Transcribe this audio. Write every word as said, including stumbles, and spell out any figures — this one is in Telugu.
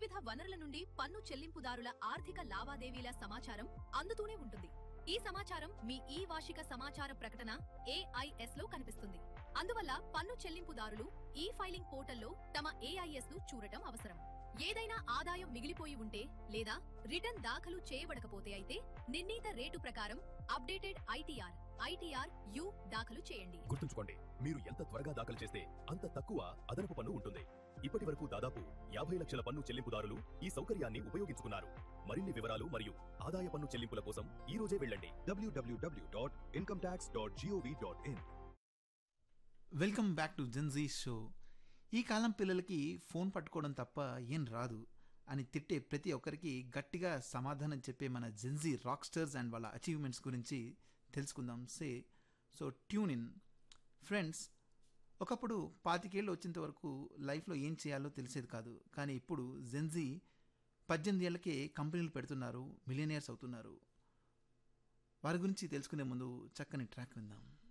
వివిధ వనరుల నుండి పన్ను చెల్లింపుదారుల ఆర్థిక లావాదేవీల సమాచారం అందుతూనే ఉంటుంది. ఈ సమాచారం మీ ఈ వార్షిక సమాచార ప్రకటన ఏఐఎస్ లో కనిపిస్తుంది. అందువల్ల పన్ను చెల్లింపుదారులు ఈ ఫైలింగ్ పోర్టల్లో తమ ఏఐఎస్ ను చూడటం అవసరం. ఏదైనా ఆదాయం మిగిలిపోయి ఉంటే లేదా రిటర్న్ దాఖలు చేయబడకపోతే అయితే నిర్ణీత రేటు ప్రకారం అప్డేటెడ్ ఐటీఆర్ ఐటీఆర్ యు దాఖలు చేయండి. గుర్తుంచుకోండి, మీరు ఎంత త్వరగా దాఖలు చేస్తే అంత తక్కువ అదనపు పన్ను ఉంటుంది. ఇప్పటి వరకు దాదాపు యాభై లక్షల పన్ను చెల్లింపుదారులు ఈ సౌకర్యాన్ని ఉపయోగించుకున్నారు. మరిన్ని వివరాలు మరియు ఆదాయ పన్ను చెల్లింపుల కోసం ఈ రోజే వెళ్ళండి డబ్ల్యూడబ్ల్యూడబ్ల్యూ dot income tax dot GOV dot in. Welcome back to Gen Z show. ఈ కాలం పిల్లలకి ఫోన్ పట్టుకోవడం తప్ప ఏం రాదు అని తిట్టే ప్రతి ఒక్కరికి గట్టిగా సమాధానం చెప్పే మన జెన్జీ రాక్ స్టార్స్ అండ్ వాళ్ళ అచీవ్మెంట్స్ గురించి తెలుసుకుందాం. Say so tune in friends. ఒకప్పుడు పాతికేళ్ళు వచ్చేంత వరకు లైఫ్లో ఏం చేయాలో తెలిసేది కాదు. కానీ ఇప్పుడు జెన్జీ పద్దెనిమిది ఏళ్ళకే కంపెనీలు పెడుతున్నారు, మిలియనియర్స్ అవుతున్నారు. వారి గురించి తెలుసుకునే ముందు చక్కని ట్రాక్ విందాం.